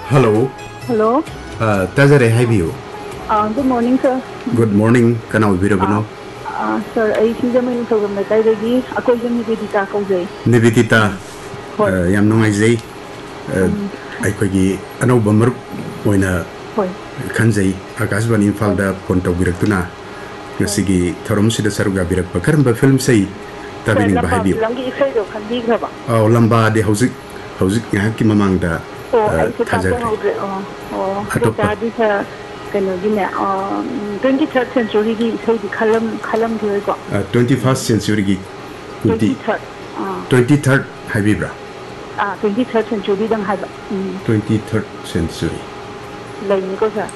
Hello. Hello. Tazare Habiu. Good morning, sir. Good morning. Kana ubirabano? Sir, I see the main program that I ready. Ako yung Nivedita kausay. Nivedita. Hoy. Yam nungaizay. Aikogi anauba marup moina Hoy. kanjay Akashvani Imphal phone tawbiraktuna ngasigi thorom sida saruga birakpa karamba film sei tabini bahabi. Langi isay do khandigraba. Lamba de hauzik ngahaki mamangda Ay thazar. Atoppa di sa kano gina 23rd century gi isay di khalam dhiyo ko. 21st century gi 23rd habibra. 23rd century dang haba. 23rd century. Lai ni ko sa.